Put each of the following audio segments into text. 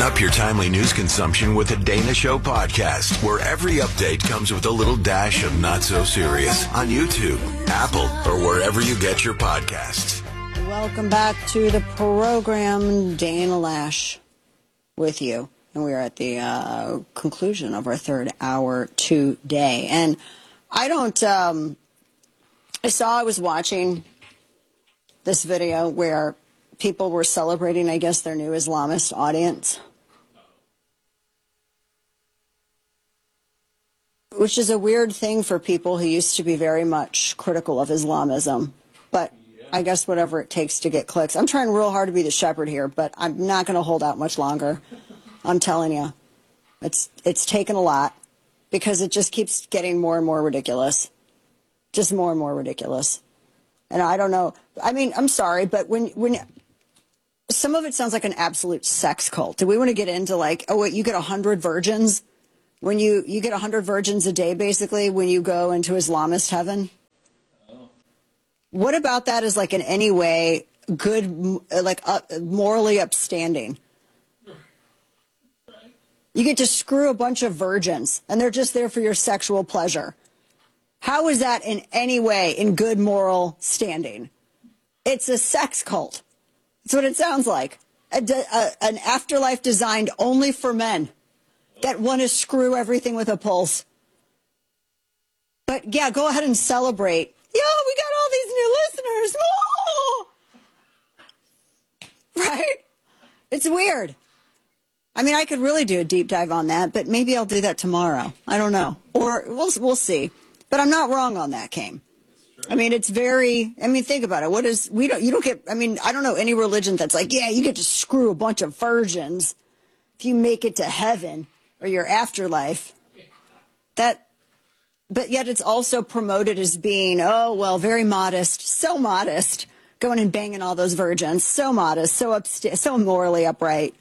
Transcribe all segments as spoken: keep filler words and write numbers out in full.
Lighten up your timely news consumption with the Dana Show podcast, where every update comes with a little dash of not so serious on YouTube, Apple, or wherever you get your podcasts. Welcome back to the program. Dana Lash with you. And we are at the uh, conclusion of our third hour today. And I don't, um, I saw, I was watching this video where people were celebrating, I guess, their new Islamist audience, which is a weird thing for people who used to be very much critical of Islamism. But I guess whatever it takes to get clicks. I'm trying real hard to be the shepherd here, but I'm not going to hold out much longer. I'm telling you, it's it's taken a lot because it just keeps getting more and more ridiculous, just more and more ridiculous. And I don't know. I mean, I'm sorry, but when when some of it sounds like an absolute sex cult. Do we want to get into like, oh, wait, you get one hundred virgins? When you, you get one hundred virgins a day, basically, when you go into Islamist heaven? Oh. What about that is like in any way good, like uh, morally upstanding? You get to screw a bunch of virgins, and they're just there for your sexual pleasure. How is that in any way in good moral standing? It's a sex cult. That's what it sounds like. A, a, an afterlife designed only for men that want to screw everything with a pulse. But yeah, go ahead and celebrate. Yo, we got all these new listeners. Oh! Right? It's weird. I mean, I could really do a deep dive on that, but maybe I'll do that tomorrow. I don't know. Or we'll we'll see. But I'm not wrong on that, Kame. I mean, it's very, I mean, think about it. What is, we don't, you don't get, I mean, I don't know any religion that's like, yeah, you get to screw a bunch of virgins if you make it to heaven or your afterlife. That, but yet it's also promoted as being, oh, well, very modest, so modest, going and banging all those virgins, so modest, so upsta- so morally upright.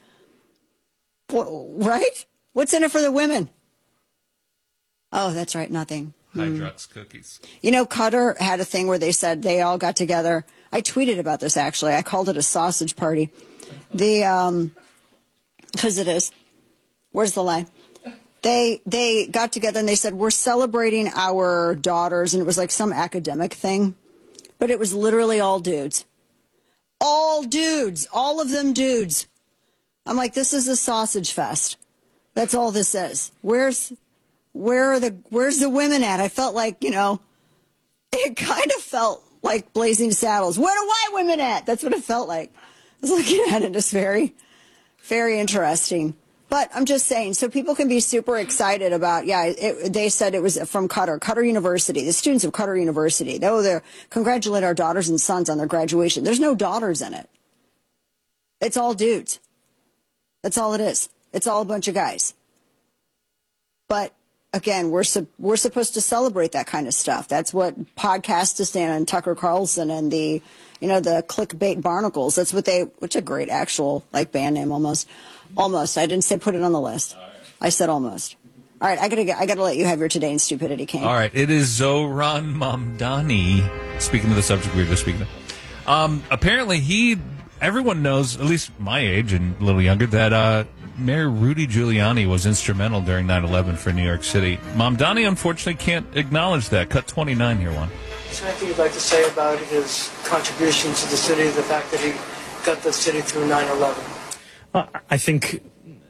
Right? What's in it for the women? Oh, that's right, nothing. Hydrox cookies. You know, Qatar had a thing where they said they all got together. I tweeted about this, actually. I called it a sausage party. The, um, because it is. Where's the lie? They, they got together and they said, we're celebrating our daughters. And it was like some academic thing. But it was literally all dudes. All dudes. All of them dudes. I'm like, this is a sausage fest. That's all this is. Where's... Where are the, where's the women at? I felt like, you know, it kind of felt like Blazing Saddles. Where are white women at? That's what it felt like. I was looking at it. It's very, very interesting. But I'm just saying, so people can be super excited about, yeah, it, they said it was from Qatar, Qatar University, the students of Qatar University. Oh, they're congratulate our daughters and sons on their graduation. There's no daughters in it. It's all dudes. That's all it is. It's all a bunch of guys. But again, we're su- we're supposed to celebrate that kind of stuff. That's what Podcastistan and Tucker Carlson and the, you know, the Clickbait Barnacles. That's what they, which a great actual like band name almost, almost. I didn't say put it on the list. I said almost. All right, I gotta get, I gotta let you have your today in stupidity, King. All right, it is Zohran Mamdani. Speaking of the subject we were just speaking of, um, apparently he, everyone knows, at least my age and a little younger, that uh. Mayor Rudy Giuliani was instrumental during nine eleven for New York City. Mamdani, unfortunately, can't acknowledge that. Cut twenty-nine here, one. Is there anything you'd like to say about his contribution to the city, the fact that he got the city through nine eleven? Uh, I think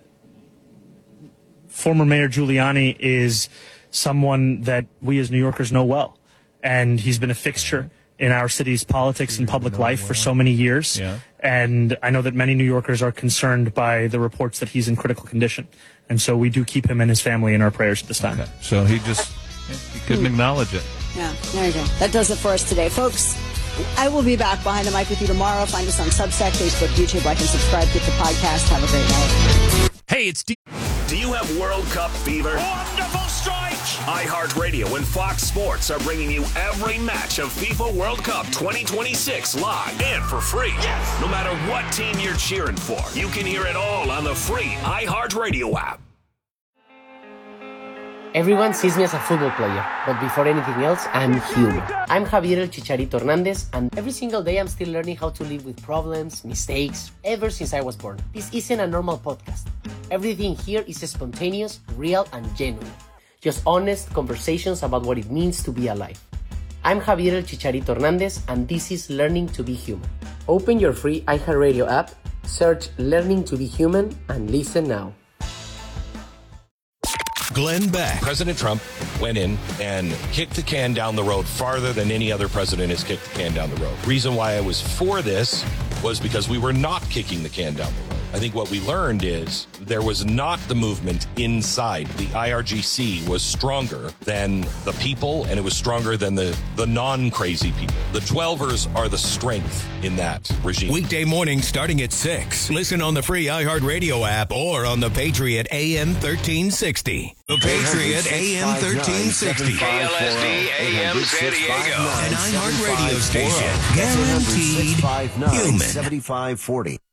former Mayor Giuliani is someone that we as New Yorkers know well. And he's been a fixture in our city's politics and public life for so many years. Yeah. And I know that many New Yorkers are concerned by the reports that he's in critical condition. And so we do keep him and his family in our prayers at this time. Okay. So he just, he couldn't hmm. acknowledge it. Yeah, there you go. That does it for us today. Folks, I will be back behind the mic with you tomorrow. Find us on Substack, Facebook, YouTube. Like and subscribe. Get the podcast. Have a great night. Hey, it's D- Do you have World Cup fever? Wonderful strike! iHeartRadio and Fox Sports are bringing you every match of FIFA World Cup twenty twenty-six live and for free. Yes! No matter what team you're cheering for, you can hear it all on the free iHeartRadio app. Everyone sees me as a football player, but before anything else, I'm human. I'm Javier El Chicharito Hernandez, and every single day I'm still learning how to live with problems, mistakes, ever since I was born. This isn't a normal podcast. Everything here is spontaneous, real, and genuine. Just honest conversations about what it means to be alive. I'm Javier El Chicharito Hernandez, and this is Learning to be Human. Open your free iHeartRadio app, search Learning to be Human, and listen now. Glenn Beck. President Trump went in and kicked the can down the road farther than any other president has kicked the can down the road. Reason why I was for this was because we were not kicking the can down the road. I think what we learned is there was not the movement inside. The I R G C was stronger than the people, and it was stronger than the, the non-crazy people. The twelvers are the strength in that regime. Weekday morning starting at six. Listen on the free iHeartRadio app or on the Patriot A M thirteen sixty. The Patriot A M thirteen sixty. K L S D A M San Diego. An iHeartRadio station. Guaranteed human. seventy-five forty.